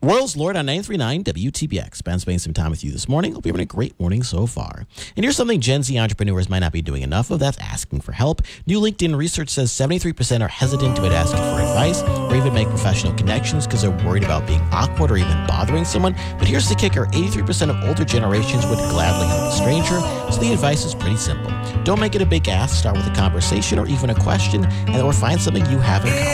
World's Lord on 93.9 WTBX. Ben spending some time with you this morning. Hope you're having a great morning so far. And here's something Gen Z entrepreneurs might not be doing enough of. That's asking for help. New LinkedIn research says 73% are hesitant to ask for advice or even make professional connections because they're worried about being awkward or even bothering someone. But here's the kicker. 83% of older generations would gladly help a stranger. So the advice is pretty simple. Don't make it a big ask. Start with a conversation or even a question, or find something you have in common.